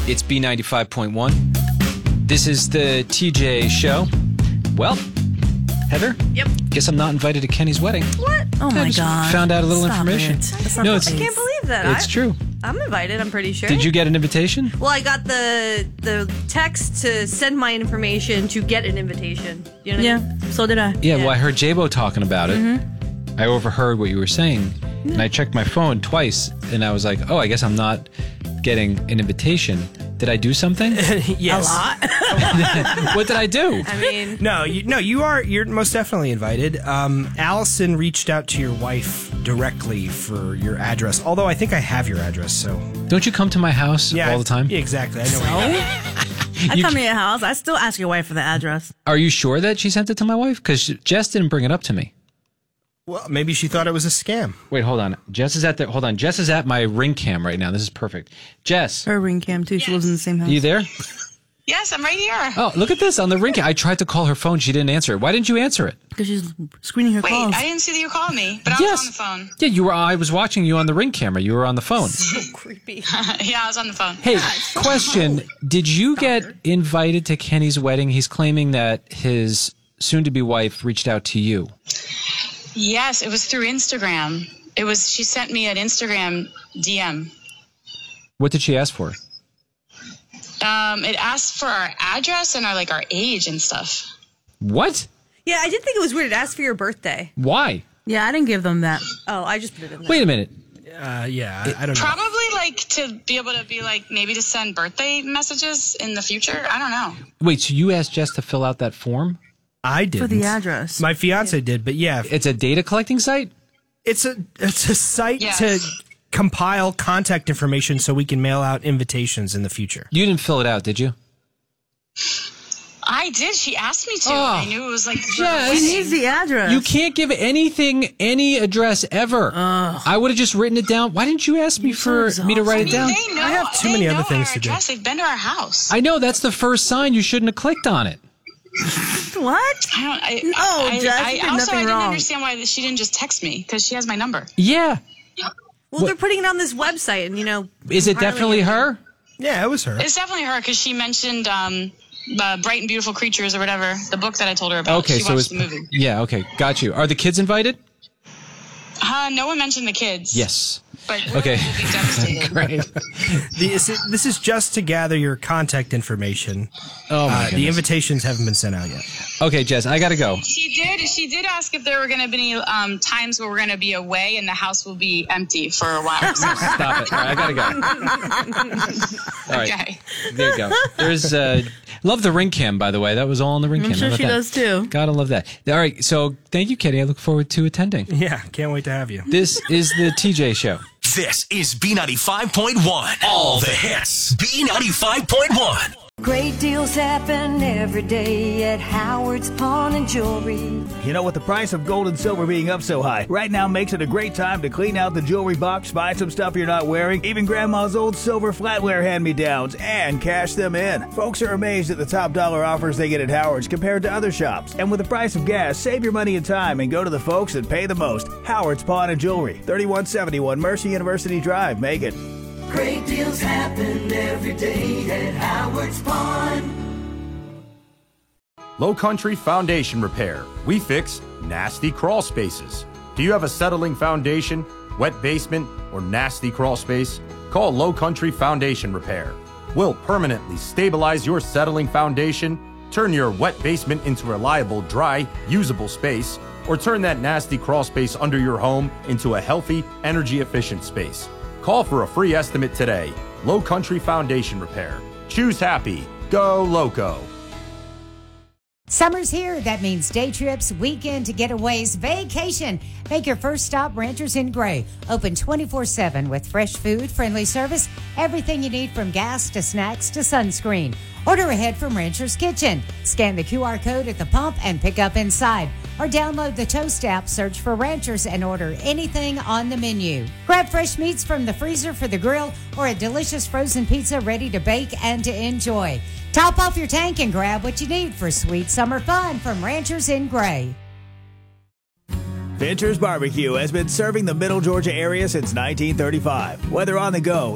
It's B95.1. This is the TJ show. Well, Heather? Yep. Guess I'm not invited to Kenny's wedding. What? Oh, my God. Found out a little information. No, I can't believe that. It's true. I'm invited, I'm pretty sure. Did you get an invitation? Well, I got the text to send my information to get an invitation. You know what I mean? So did I. Yeah, well, I heard J-Bo talking about it. Mm-hmm. I overheard what you were saying, and I checked my phone twice, and I was like, oh, I guess I'm not getting an invitation. Did I do something? Yes. A lot. What did I do? I mean, You're most definitely invited. Allison reached out to your wife directly for your address. Although I think I have your address, so Don't you come to my house all the time? Yeah, exactly. I know. Where you are. I come to your house. I still ask your wife for the address. Are you sure that she sent it to my wife? Because Jess didn't bring it up to me. Well, maybe she thought it was a scam. Wait, hold on. Jess is at my ring cam right now. This is perfect. Jess, Her ring cam, too. She lives in the same house. are you there? Yes, I'm right here. Oh, look at this on the ring cam. I tried to call her phone. She didn't answer it. Why didn't you answer it? Because she's screening her Wait, calls. I didn't see that you called me, but I was on the phone. Yeah, you were. I was watching you on the ring camera. You were on the phone. so creepy. Yeah, I was on the phone. Hey, question. Did you get invited to Kenny's wedding? He's claiming that his soon-to-be wife reached out to you. Yes, it was through Instagram. She sent me an Instagram DM. What did she ask for? It asked for our address and our age and stuff. What? Yeah, I did think it was weird. It asked for your birthday. Why? Yeah, I didn't give them that. Oh, I just put it in there. Wait a minute. I don't know. Probably to be able to be maybe to send birthday messages in the future. I don't know. Wait, so you asked Jess to fill out that form? I didn't. For the address. My fiance did, but yeah, It's a data collecting site? it's a site Yes. to compile contact information so we can mail out invitations in the future. You didn't fill it out, did you? I did. She asked me to. Oh. I knew it was Jess. She needs the address. You can't give anything any address ever. I would have just written it down. Why didn't you ask me me to write it down? They know, I have too many other things to do. They've been to our house. I know that's the first sign. You shouldn't have clicked on it. What? Jess, you did I nothing didn't wrong. understand why she didn't just text me because she has my number. Yeah. Well, they're putting it on this website, and Is it definitely her? Yeah, it was her. It's definitely her because she mentioned Bright and Beautiful Creatures or whatever, the book that I told her about. Okay, she so watched the movie. Yeah, okay, got you. Are the kids invited? No one mentioned the kids. Yes. But Okay. we'll be devastated. Great. This is just to gather your contact information. Oh my The goodness. invitations haven't been sent out yet. Okay, Jess, I gotta go. She did ask if there were going to be any times where we're going to be away and the house will be empty for a while. Stop it. All right, I gotta go. All right. Okay. There you go. There's love the ring cam, by the way. That was all on the ring cam. I'm sure How about she that? does, too. Gotta love that. All right, so thank you, Kenny. I look forward to attending. Yeah, can't wait to have you. This is the TJ Show. This is B95.1. All the hits. B95.1. Great deals happen every day at Howard's Pawn and Jewelry. You know, with the price of gold and silver being up so high, right now makes it a great time to clean out the jewelry box, buy some stuff you're not wearing, even Grandma's old silver flatware hand-me-downs, and cash them in. Folks are amazed at the top dollar offers they get at Howard's compared to other shops. And with the price of gas, save your money and time and go to the folks that pay the most. Howard's Pawn and Jewelry, 3171 Mercy University Drive, Macon. Great deals happen every day at Howard's Pawn. Low Country Foundation Repair. We fix nasty crawl spaces. Do you have a settling foundation, wet basement, or nasty crawl space? Call Low Country Foundation Repair. We'll permanently stabilize your settling foundation, turn your wet basement into a reliable, dry, usable space, or turn that nasty crawl space under your home into a healthy, energy-efficient space. Call for a free estimate today. Low Country Foundation Repair. Choose happy. Go Loco. Summer's here. That means day trips, weekend getaways, vacation. Make your first stop Ranchers in Gray. Open 24/7 with fresh food, friendly service, everything you need from gas to snacks to sunscreen. Order ahead from Rancher's Kitchen. Scan the QR code at the pump and pick up inside. Or download the Toast app, search for Ranchers, and order anything on the menu. Grab fresh meats from the freezer for the grill or a delicious frozen pizza ready to bake and to enjoy. Top off your tank and grab what you need for sweet summer fun from Ranchers in Gray. Fincher's Barbecue has been serving the Middle Georgia area since 1935. Whether on the go,